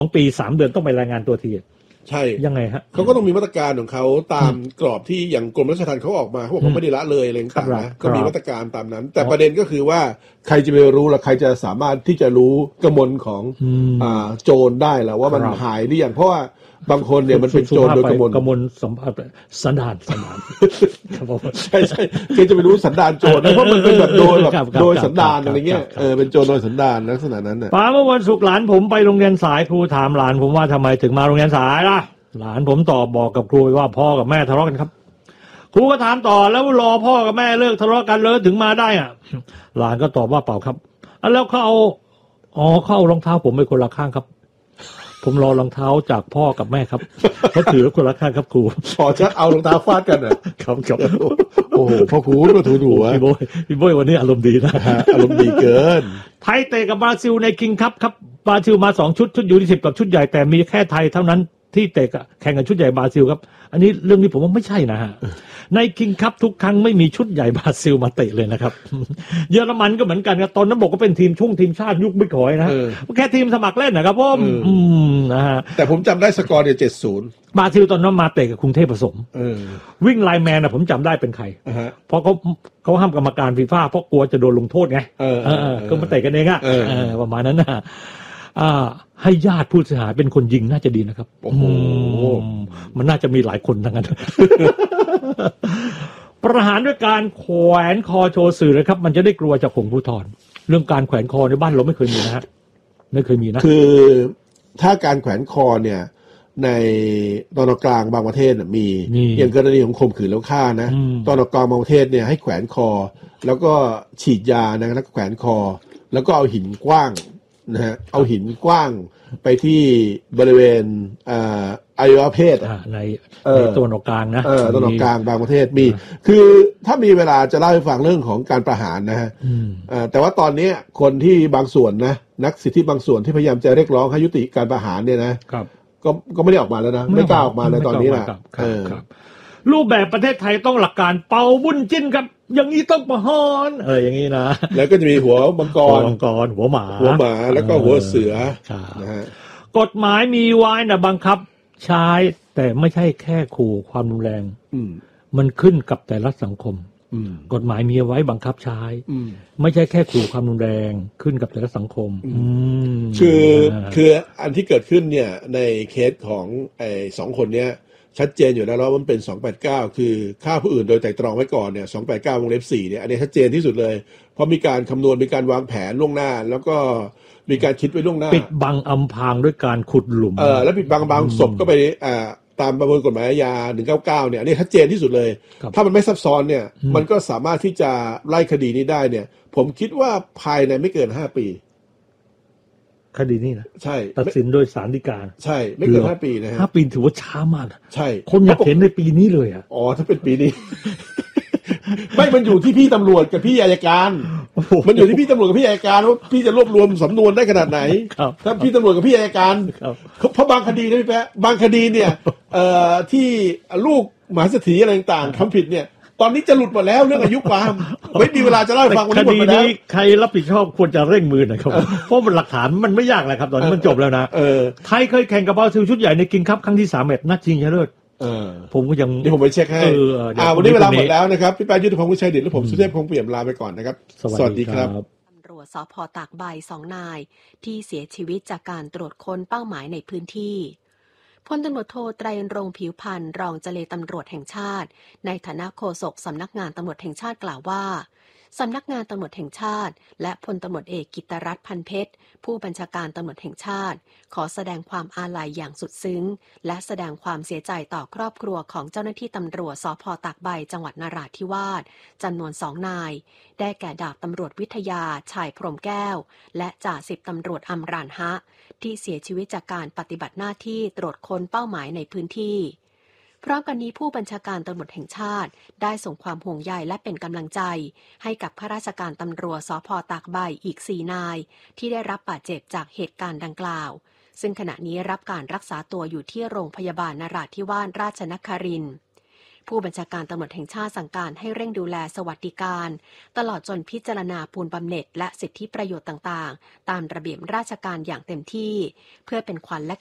2 ปี3 เดือนต้องไปรายงานตัวทีใช่ยังไงฮะเขาก็ต้องมีมาตรการของเขาตามกรอบที่อย่างกรมราชทัณฑ์เขาออกมาเขาบอกเขาไม่ได้ละเลยอะไรต่างๆนะก็มีมาตรการตามนั้นแต่ประเด็นก็คือว่าใครจะไปรู้ล่ะใครจะสามารถที่จะรู้กมลของโจรได้ล่ะว่ามันหายหรือยังเพราะว่าบางคนเนี่ยมันเป็นโจรโดยกมลสันดานใช่ใช่ใครจะไปรู้สันดานโจรนะเพราะมันเป็นแบบโดยแบบโดยสันดานอะไรเงี้ยเป็นโจรโดยสันดานลักษณะนั้นน่ะป้าเมื่อวันศุกร์หลานผมไปโรงเรียนสายครูถามหลานผมว่าทำไมถึงมาโรงเรียนสายล่ะหลานผมตอบบอกกับครูว่าพ่อกับแม่ทะเลาะกันครับครูก็ถามต่อแล้วรอพ่อกับแม่เลิกทะเลาะกันเลยถึงมาได้อ่ะหลานก็ตอบว่าเปล่าครับแล้วเขาเอารองเท้าผมไปคนละข้างครับผมรอรองเท้าจากพ่อกับแม่ครับเขาถือคนละข้างครับครูพอจะเอารองเท้าฟาดกันอ่ะครับโอ้โหพ่อครูก็ถูหัวพี่โบ้วันนี้อารมณ์ดีนะอารมณ์ดีเกินไทยเตะกับบราซิลในคิงคัพครับบราซิลมา2 ชุดอยู่ที่10กับชุดใหญ่แต่มีแค่ไทยเท่านั้นที่เตะแข่งกันชุดใหญ่บราซิลครับอันนี้เรื่องนี้ผมว่าไม่ใช่นะฮะในคิงคัพทุกครั้งไม่มีชุดใหญ่บราซิลมาเตะเลยนะครับเยอรมันก็เหมือนกันครับตอนนั้นบอกว่าเป็นทีมชาติยุคบิ๊กหอยนะแค่ทีมสมัครเล่นนะครับผมนะฮะแต่ผมจำได้สกอร์เนี่ย70 บราซิลตอนนั้นมาเตะกับกรุงเทพผสมวิ่งไลน์แมนนะผมจำได้เป็นใครเพราะเขาห้ามกรรมการฟีฟ่าเพราะกลัวจะโดนลงโทษไงก็มาเตะกันเองประมาณนั้นนะให้ญาติผู้เสียหายเป็นคนยิงน่าจะดีนะครับโอ้โหมันน่าจะมีหลายคนทั้งนั้น ประหารด้วยการแขวนคอโชว์สื่อเลยครับมันจะได้กลัวจากผงผู้ทอนเรื่องการแขวนคอในบ้านเราไม่เคยมีนะฮะไม่เคยมีนะคือถ้าการแขวนคอเนี่ยในตอนกลางบางประเทศมีอย่างกรณีของข่มขืนแล้วฆ่านะตอนกลางบางประเทศเนี่ยให้แขวนคอแล้วก็ฉีดยานะแล้วก็แขวนคอแล้วก็เอาหินกว้างนะฮะเอาหินกว้างไปที่บริเวณอวัยวะเพศในตัวนกลางนะตัวนกลางบางประเทศมีคือถ้ามีเวลาจะเล่าให้ฟังเรื่องของการประหารนะฮะแต่ว่าตอนนี้คนที่บางส่วนนะนักสิทธิบางส่วนที่พยายามจะเรียกร้องให้ยุติการประหารเนี่ยนะก็ไม่ได้ออกมาแล้วนะไม่กล้าออกมาในตอนนี้แหละรูปแบบประเทศไทยต้องหลักการเป่าบุญจิ้นครับอย่างนี้ต้องประหารอย่างนี้นะแล้วก็จะมีหัวมังกรหัวหมาแล้วก็หัวเสือนะฮะกฎหมายมีไว้นะบังคับใช้แต่ไม่ใช่แค่ขู่ความรุนแรงมันขึ้นกับแต่ละสังคมกฎหมายมีไว้บังคับใช้ไม่ใช่แค่ขู่ความรุนแรงขึ้นกับแต่ละสังคมคืออันที่เกิดขึ้นเนี่ยในเคสของ2 คนเนี้ยชัดเจนอยู่แล้วว่ามันเป็น289คือฆ่าผู้อื่นโดยไตร่ตรองไว้ก่อนเนี่ย289 วงเล็บ 4เนี่ยอันนี้ชัดเจนที่สุดเลยเพราะมีการคำนวณมีการวางแผนล่วงหน้าแล้วก็มีการคิดไว้ล่วงหน้าปิดบังอำพรางด้วยการขุดหลุมแล้วปิดบังบางศพก็ไปตามประมวลกฎหมายอาญา199เนี่ยอันนี้ชัดเจนที่สุดเลยถ้ามันไม่ซับซ้อนเนี่ยมันก็สามารถที่จะไล่คดีนี้ได้เนี่ยผมคิดว่าภายในไม่เกิน5 ปีคดีนี้นะใช่ตัดสินโดยศาลฎีกาใช่ไม่เกิน5 ปีนะฮะ 5 ปีถือว่าช้ามากใช่คนอยากเห็นในปีนี้เลยถ้าเป็นปีนี้ ไม่มันอยู่ที่พี่ตำรวจกับพี่อัยการมันอยู่ที่พี่ตำรวจกับพี่อัยการว่าพี่จะรวบรวมสำนวนได้ขนาดไหนถ้าพี่ตำรวจกับพี่อัยการเพราะบางคดีนะพี่แป๊ะบางคดีเนี่ยที่ลูกมหาเศรษฐีอะไรต่างๆทำผิดเนี่ยตอนนี้จะหลุดหมดแล้วเรื่องอายุความไม่มีเวลาจะเล่าให้ฟังวันนี้หมดแล้วใครรับผิดชอบควรจะเร่งมือหน่อยครับเพราะมันหลักฐานมันไม่ยากเลยครับตอนนี้มันจบแล้วนะไทยเคยแข่งกับบราซิลชุดใหญ่ในคิงคัพครั้งที่3นัดชิงชนะเลิศผมก็ยังนี่ผมไปเช็คให้วันนี้เวลาหมดแล้วนะครับพี่แป๊ะยุทธพงศ์วิชัยดิษฐ์และผมสุเทพคงเปี่ยมลาไปก่อนนะครับสวัสดีครับตำรวจสภ.ตากใบ2 นายที่เสียชีวิตจากการตรวจค้นเป้าหมายในพื้นที่พลตำรวจโทไตรรงค์ผิวพันธ์รองเจเลตำรวจแห่งชาติในฐานะโฆษกสำนักงานตำรวจแห่งชาติกล่าวว่าสำนักงานตำรวจแห่งชาติและพลตำรวจเอกกิตติรัตน์พันเพชรผู้บัญชาการตำรวจแห่งชาติขอแสดงความอาลัยอย่างสุดซึ้งและแสดงความเสียใจต่อครอบครัวของเจ้าหน้าที่ตำรวจสภ.ตากใบจังหวัดนราธิวาสจำนวน2 นายได้แก่ดาบตำรวจวิทยาชายพรหมแก้วและจ่าสิบตำรวจอำรานฮะที่เสียชีวิตจากการปฏิบัติหน้าที่ตรวจค้นเป้าหมายในพื้นที่พร้อมกันนี้ผู้บัญชาการตำรวจแห่งชาติได้ส่งความห่วงใยและเป็นกำลังใจให้กับข้าราชการตำรวจสภ.ตากใบอีก4 นายที่ได้รับบาดเจ็บจากเหตุการณ์ดังกล่าวซึ่งขณะนี้รับการรักษาตัวอยู่ที่โรงพยาบาลนราธิวาสราชนครินทร์ผู้บัญชาการตำรวจแห่งชาติสั่งการให้เร่งดูแลสวัสดิการตลอดจนพิจารณาปูนบำเหน็จและสิทธิประโยชน์ต่างๆตามระเบียบราชการอย่างเต็มที่เพื่อเป็นขวัญและ